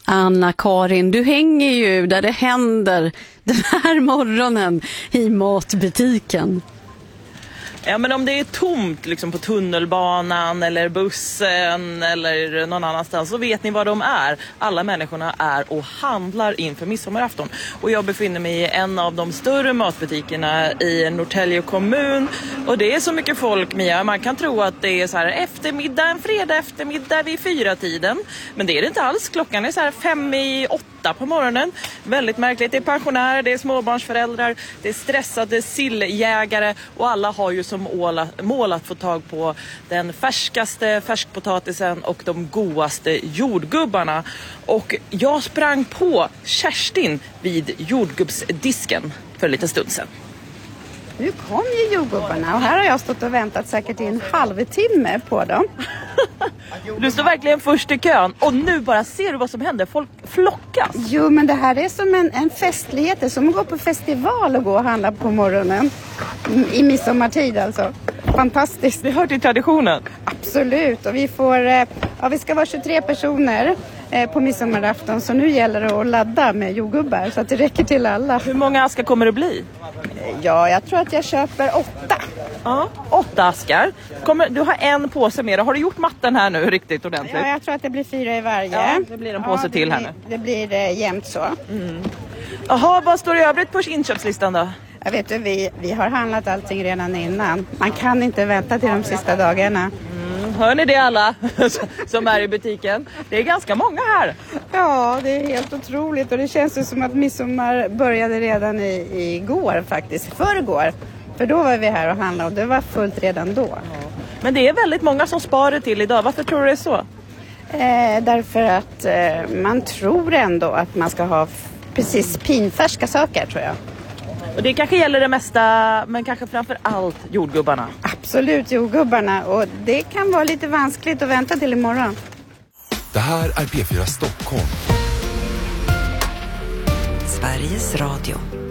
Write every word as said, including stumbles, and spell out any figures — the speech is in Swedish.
Anna-Karin, du hänger ju där det händer den här morgonen i matbutiken. Ja, men om det är tomt liksom på tunnelbanan eller bussen eller någon annanstans, så vet ni vad de är. Alla människorna är och handlar inför midsommarafton. Och jag befinner mig i en av de större matbutikerna i Norrtälje kommun. Och det är så mycket folk, Mia. Man kan tro att det är så här eftermiddag, en fredag eftermiddag vid fyra tiden. Men det är det inte alls. Klockan är så här fem i åtta på morgonen. Väldigt märkligt. Det är pensionärer, det är småbarnsföräldrar, det är stressade silljägare och alla har ju som mål att få tag på den färskaste färskpotatisen och de godaste jordgubbarna. Och jag sprang på Kerstin vid jordgubbsdisken för en liten stund sedan. Nu kom ju jordgubbarna och här har jag stått och väntat säkert i en halvtimme på dem. Du står verkligen först i kön och nu bara ser du vad som händer. Folk flockas. Jo, men det här är som en, en festlighet. Det är som att gå på festival och gå och handla på morgonen. I midsommartid alltså. Fantastiskt. Det hör till traditionen. Absolut. Och vi får, ja, vi ska vara tjugotre personer på midsommarafton. Så nu gäller det att ladda med jordgubbar så att det räcker till alla. Hur många askar kommer det bli? Ja, jag tror att jag köper åtta. Ja, åtta askar. Kommer, du har en påse med. Har du gjort matten här nu riktigt ordentligt? Ja, jag tror att det blir fyra i varje. Ja, det blir en påse ja, till blir, här nu. Det blir eh, jämnt så. Mm. Jaha, vad står i övrigt på inköpslistan då? Jag vet du, vi, vi har handlat allting redan innan. Man kan inte vänta till de sista dagarna. Mm, hör ni det alla som är i butiken? Det är ganska många här. Ja, det är helt otroligt och det känns ju som att midsommar började redan i, igår faktiskt, förrgår. För då var vi här och handlade och det var fullt redan då. Ja. Men det är väldigt många som sparar till idag. Varför tror du det är så? Eh, därför att eh, man tror ändå att man ska ha f- precis pinfärska saker, tror jag. Och det kanske gäller det mesta, men kanske framför allt jordgubbarna. Absolut, jordgubbarna. Och det kan vara lite vanskligt att vänta till imorgon. Det här är P fyra Stockholm. Sveriges Radio.